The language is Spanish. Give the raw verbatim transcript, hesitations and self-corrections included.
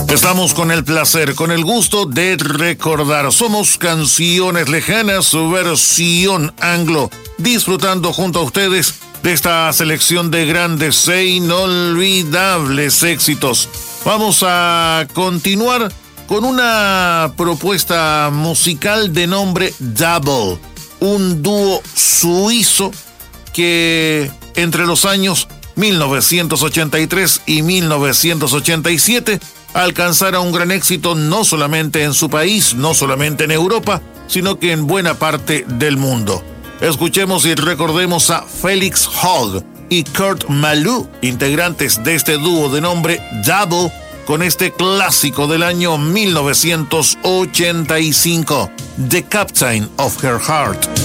Estamos con el placer, con el gusto de recordar. Somos Canciones Lejanas, su versión anglo, disfrutando junto a ustedes de esta selección de grandes e inolvidables éxitos. Vamos a continuar con una propuesta musical de nombre Double, un dúo suizo que entre los años mil novecientos ochenta y tres y mil novecientos ochenta y siete alcanzara un gran éxito no solamente en su país, no solamente en Europa, sino que en buena parte del mundo. Escuchemos y recordemos a Felix Hogg y Kurt Malou, integrantes de este dúo de nombre Double, con este clásico del año mil novecientos ochenta y cinco, The Captain of Her Heart.